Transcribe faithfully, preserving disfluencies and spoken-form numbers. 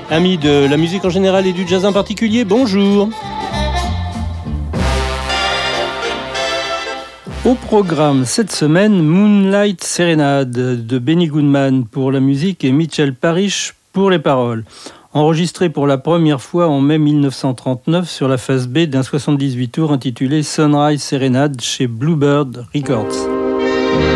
Amis de la musique en général et du jazz en particulier, bonjour. Au programme cette semaine, Moonlight Serenade de Benny Goodman pour la musique et Mitchell Parish pour les paroles. Enregistré pour la première fois en mai mille neuf cent trente-neuf sur la face B d'un soixante-dix-huit tours intitulé Sunrise Serenade chez Bluebird Records.